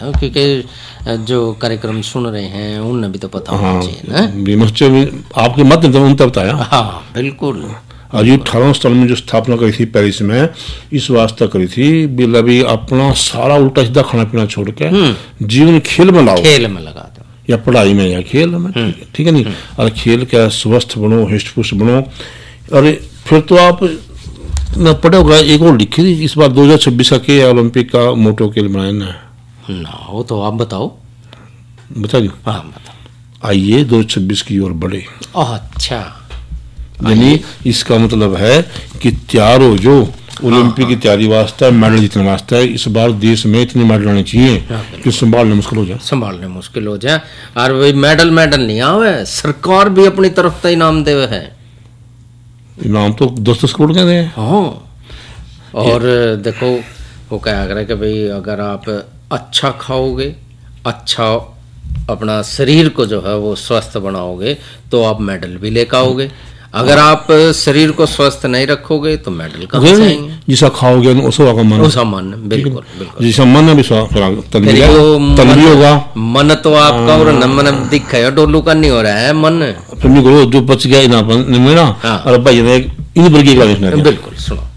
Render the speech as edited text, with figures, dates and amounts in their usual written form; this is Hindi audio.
ना, क्योंकि जो कार्यक्रम सुन रहे हैं उन्हें भी तो पता होना चाहिए ना। विमर्श आपके मत उनका बताया। हाँ बिल्कुल। और ये 18 साल में जो स्थापना करी थी पेरिस में, इस वास्ते करी थी भी अपना सारा उल्टा सीधा खाना पीना छोड़ के जीवन खेल में लाओ, खेल में लगा दो, या पढ़ाई में या खेल में, ठीक है नहीं। और खेल का स्वस्थ बनो, हिष्ट पुष्ट बनो। अरे फिर तो आप न पढ़े होगा, एक और लिखी थी इस बार 2026 का के ओलंपिक का मोटो खेल बनाया ना, वो तो आप बताओ। बता दो। हाँ बताओ। आइए 2026 की ओर बढ़े। अच्छा, यानी इसका मतलब है कि तैयार हो जो ओलंपिक की तैयारी वास्ते, मेडल जीतने वास्ते। इस बार देश में इतने मेडल आने चाहिए कि संभालने मुश्किल हो जाए। और वही मेडल नहीं आवे, सरकार भी अपनी तरफ से इनाम देवे है। इनाम तो 10-10 करोड़ के हैं। हाँ, और देखो वो क्या कर रहा है कि भाई अगर आप अच्छा खाओगे, अच्छा अपना शरीर को जो है वो स्वस्थ बनाओगे तो आप मेडल भी लेकर आओगे। अगर आप शरीर को स्वस्थ नहीं रखोगे तो मेडल कहाँ से आएंगे? जिसा खाओगे उसा मन, बिल्कुल बिल्कुल। जिसा मन है तभी होगा। मन तो आपका और न मन दिखा डोलू का नहीं हो रहा है मन। जो बच गया इन मेरा और भाई इन वर्गीकरण बिल्कुल सुनो।